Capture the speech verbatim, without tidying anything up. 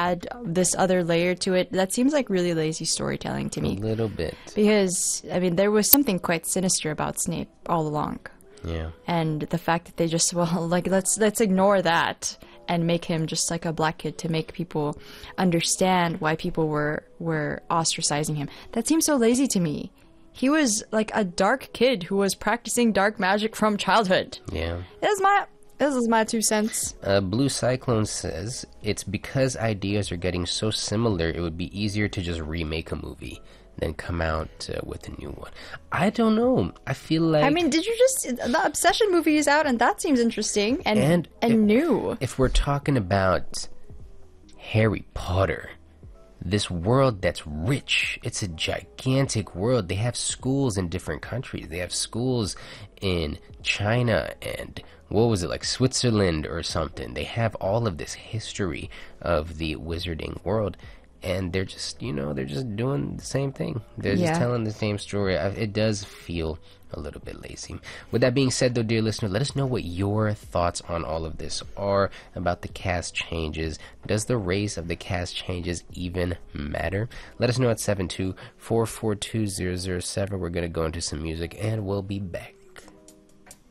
add this other layer to it, that seems like really lazy storytelling to me. A little bit. Because, I mean, there was something quite sinister about Snape all along. Yeah. And the fact that they just, well, like, let's let's ignore that and make him just like a black kid to make people understand why people were, were ostracizing him. That seems so lazy to me. He was like a dark kid who was practicing dark magic from childhood. Yeah. This is my, this is my two cents. Uh, Blue Cyclone says, it's because ideas are getting so similar, it would be easier to just remake a movie than come out uh, with a new one. I don't know. I feel like... I mean, did you just... The Obsession movie is out, and that seems interesting and, and, and if, new. If we're talking about Harry Potter, this world that's rich, it's a gigantic world. They have schools in different countries. They have schools in China and... what was it, like Switzerland or something. They have all of this history of the wizarding world. And they're just, you know, they're just doing the same thing. They're yeah. just telling the same story. It does feel a little bit lazy. With that being said, though, dear listener, let us know what your thoughts on all of this are about the cast changes. Does the race of the cast changes even matter? Let us know at seven two four four two zero zero seven. We're going to go into some music, and we'll be back.